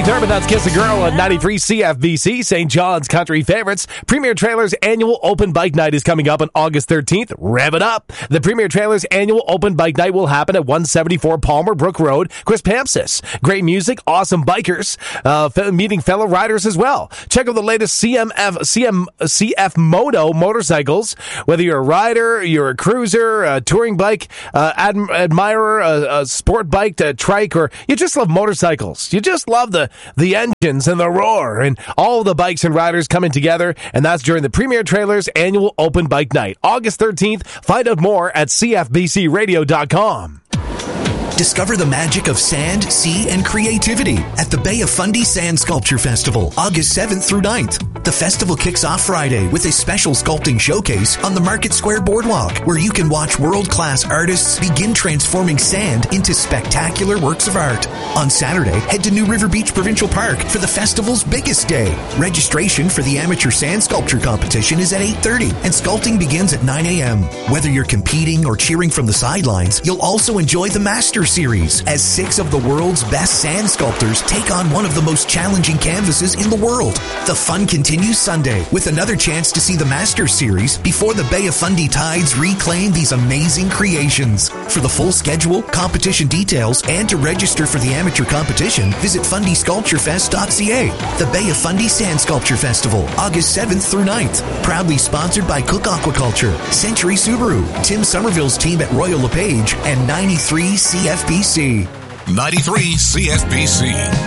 Thurman, that's Kiss a Girl on 93 CFBC, St. John's Country Favorites. Premier Trailers annual open bike night is coming up on August 13th. Rev it up. The Premier Trailers annual open bike night will happen at 174 Palmer Brook Road, Quispamsis. Great music, awesome bikers, meeting fellow riders as well. Check out the latest CF Moto motorcycles. Whether you're a rider, you're a cruiser, a touring bike, admirer, a sport bike, a trike, or you just love motorcycles. You just love the engines and the roar and all the bikes and riders coming together, and that's during the Premier Trailers annual open bike night, August 13th. Find out more at cfbcradio.com. Discover the magic of sand, sea, and creativity at the Bay of Fundy Sand Sculpture Festival, August 7th through 9th. The festival kicks off Friday with a special sculpting showcase on the Market Square Boardwalk, where you can watch world-class artists begin transforming sand into spectacular works of art. On Saturday, head to New River Beach Provincial Park for the festival's biggest day. Registration for the amateur sand sculpture competition is at 8:30, and sculpting begins at 9 a.m. Whether you're competing or cheering from the sidelines, you'll also enjoy the Master Series, as 6 of the world's best sand sculptors take on one of the most challenging canvases in the world. The fun continues Sunday with another chance to see the Master Series before the Bay of Fundy Tides reclaim these amazing creations. For the full schedule, competition details, and to register for the amateur competition, visit fundysculpturefest.ca. The Bay of Fundy Sand Sculpture Festival, August 7th through 9th. Proudly sponsored by Cook Aquaculture, Century Subaru, Tim Somerville's team at Royal LePage, and 93 CFBC. 93 CFBC.